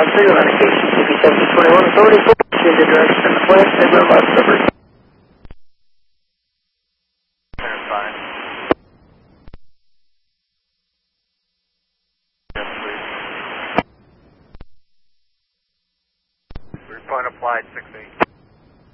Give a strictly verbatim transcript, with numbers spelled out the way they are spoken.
uh, serial indication, C P seven twenty-one authority, in the direction west, and robust over. Fine. Yes, please. Three point applied, six eight.